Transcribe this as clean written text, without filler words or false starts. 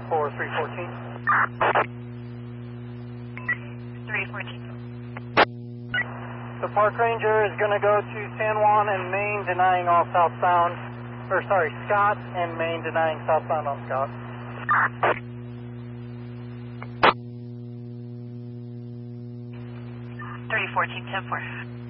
for 314. 314. The park ranger is going to go to San Juan and Main, denying all southbound, or sorry, Scott and Main, denying southbound on Scott. 314, 10-4.